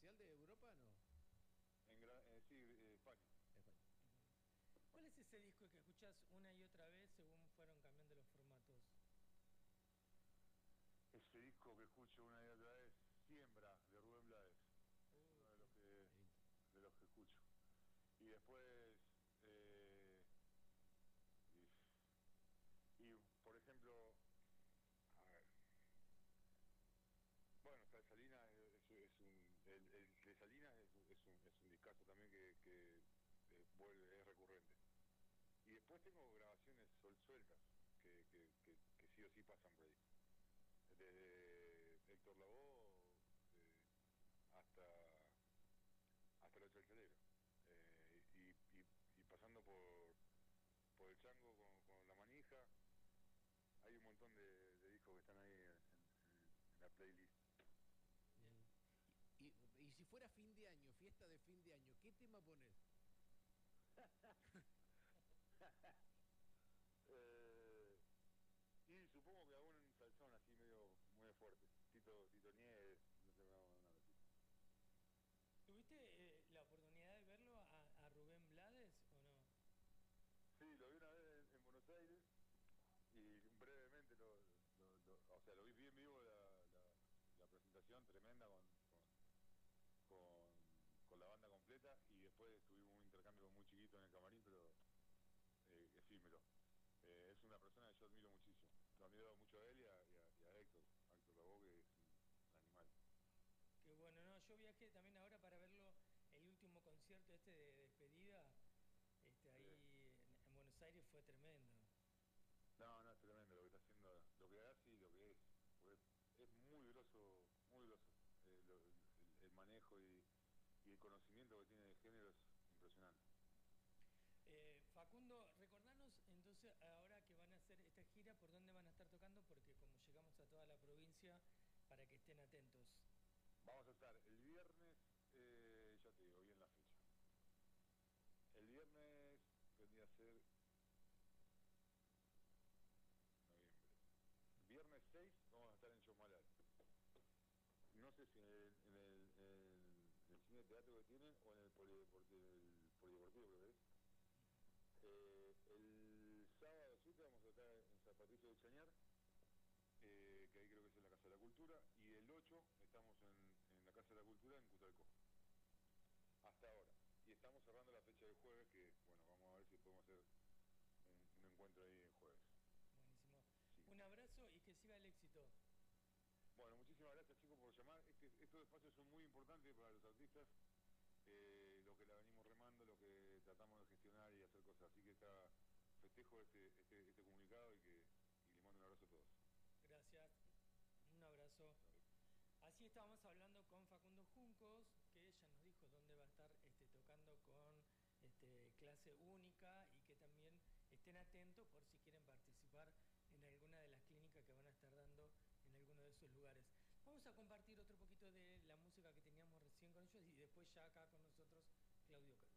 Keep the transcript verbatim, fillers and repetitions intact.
comercial de Europa, ¿no? En Gra- eh, sí, eh, España. España. ¿Cuál es ese disco que escuchás una y otra vez según fueron cambiando los formatos? Ese disco que escucho una y otra vez, Siembra, de Rubén Blades. Es Uh, uno de qué- los que, Qué lindo. de los que escucho. Y después, eh, y, y, por ejemplo, a ver, bueno, Sa- Salinas es, es un, el, el de Salinas es, un- es un, es un discazo también que, que eh, vuelve, es recurrente. Y después tengo grabaciones sol- sueltas, que, que, que, que sí o sí pasan por ahí. Desde Héctor Lavoe eh, hasta hasta los chalchaleros. Eh, y, y, y pasando por, por el chango con, con la manija, hay un montón de, de discos que están ahí en, en- en la playlist. Bien. Y, y- y si fuera fin de año, fiesta de fin de año, ¿qué tema pones? Eh, y supongo que aún un salsón así medio muy fuerte. Tito, Tito Nieves, no sé, no, no, no. ¿Tuviste eh, la oportunidad de verlo a, a Rubén Blades o no? Sí, lo vi una vez en, en Buenos Aires y brevemente lo, lo- lo- o sea, lo vi bien vivo la, la, la presentación tremenda con, con, con, con la banda completa y después tuvimos un intercambio muy chiquito en el camarín, pero eh, efímero. Eh, es una persona que yo admiro muchísimo. Lo admiro mucho a él y a, y a, y a Héctor, a Héctor Lavoe, que es un animal. Que bueno, no, yo viajé también ahora para verlo, el último concierto este de despedida, este, Sí. ahí en, en Buenos Aires fue tremendo. No, no, es tremendo lo que está haciendo, lo que hace y lo que es. Porque es muy groso, muy groso. Eh, lo- el, el manejo y, y el conocimiento que tiene de género es impresionante. Eh, Facundo, recordanos entonces ahora que van a hacer esta gira, por dónde van a estar tocando, porque como llegamos a toda la provincia, para que estén atentos. Vamos a estar el viernes, eh, ya te digo bien la fecha. El viernes vendría a ser noviembre. Viernes seis vamos a estar en Chosmalal. No sé si en el, en el, en el cine de teatro que tienen o en el polideportivo, el polideportivo creo que es. Eh, el sábado siete vamos a estar en San Patricio de Chañar, eh, que ahí creo que es en la Casa de la Cultura, y el ocho estamos en, en la Casa de la Cultura en Cutralcó. Hasta ahora. Y estamos cerrando la fecha del jueves, que bueno, vamos a ver si podemos hacer un, un encuentro ahí el jueves. Buenísimo. Sí. Un abrazo y que siga el éxito. Bueno, muchísimas gracias chicos por llamar. Este, estos espacios son muy importantes para los artistas, eh, lo que la venimos remando, lo que tratamos de gestionar y hacer cosas. Así que está, festejo este, este, este comunicado y que y les mando un abrazo a todos. Gracias. Un abrazo. Así estábamos hablando con Facundo Juncos, que ella nos dijo dónde va a estar este, tocando con este, clase única y que también estén atentos por si quieren participar en alguna de las clínicas que van a estar dando en alguno de esos lugares. Vamos a compartir otro poquito de la música que teníamos recién con ellos y después ya acá con nosotros Claudio Caro.